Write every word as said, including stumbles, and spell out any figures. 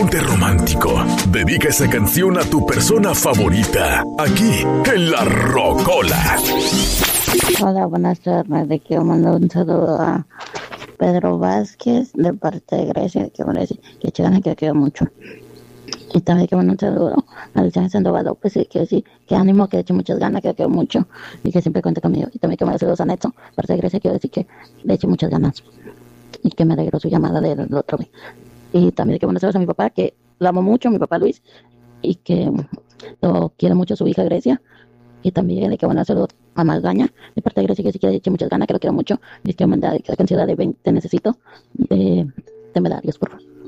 ponte romántico. Dedica esa canción a tu persona favorita, aquí en La Rocola. Hola, buenas tardes. Le quiero mandar un saludo a Pedro Vázquez de parte de Grecia, que me dice que Chicana que quiero mucho. Y también quiero mandar un saludo a Luciana Sandoval López y que decir que ánimo, que le eche muchas ganas, que le quiero mucho y que siempre cuente conmigo. Y también quiero mandar saludos a Netson, parte de Grecia, quiero decir que le eche muchas ganas y que me alegró su llamada del otro día. Y también quiero mandar saludos a mi papá, que lo amo mucho, mi papá Luis, y que lo quiere mucho su hija Grecia. Y también le quiero mandar saludos a Malgaña, de parte de Grecia, que sí que le eche muchas ganas, que lo quiero mucho. Les quiero mandar la canción de veinte Necesito, de, de Medallos, por favor.